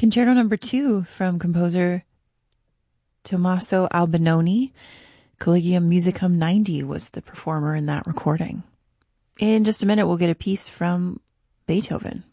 Concerto number 2 from composer Tommaso Albinoni. Collegium Musicum 90 was the performer in that recording. In just a minute, we'll get a piece from Beethoven.